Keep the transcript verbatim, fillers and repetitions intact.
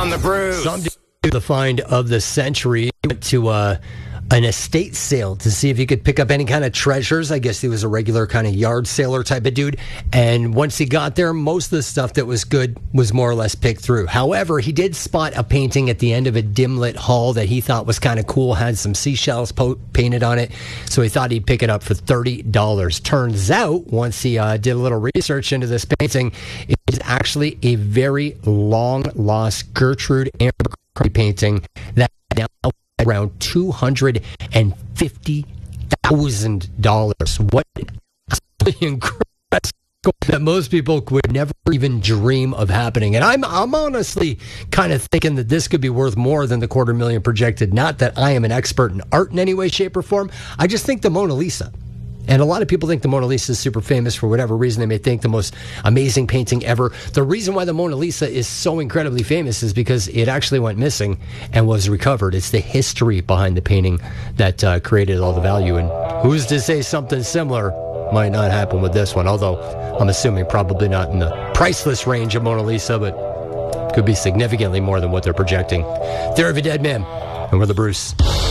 on the Bruce. Some do the find of the century. He went to uh, an estate sale to see if he could pick up any kind of treasures. I guess he was a regular kind of yard sailor type of dude. And once he got there, most of the stuff that was good was more or less picked through. However, he did spot a painting at the end of a dim lit hall that he thought was kind of cool, had some seashells po- painted on it. So he thought he'd pick it up for thirty dollars. Turns out, once he uh, did a little research into this painting, it is actually a very long lost Gertrude Abercrombie painting that now around two hundred fifty thousand dollars. What absolutely incredible that most people would never even dream of happening. And I'm I'm honestly kind of thinking that this could be worth more than the quarter million projected. Not that I am an expert in art in any way, shape, or form. I just think the Mona Lisa. And a lot of people think the Mona Lisa is super famous for whatever reason. They may think the most amazing painting ever. The reason why the Mona Lisa is so incredibly famous is because it actually went missing and was recovered. It's the history behind the painting that uh, created all the value. And who's to say something similar might not happen with this one? Although I'm assuming probably not in the priceless range of Mona Lisa, but could be significantly more than what they're projecting. Theory of a Dead Man, and we're the Bruce.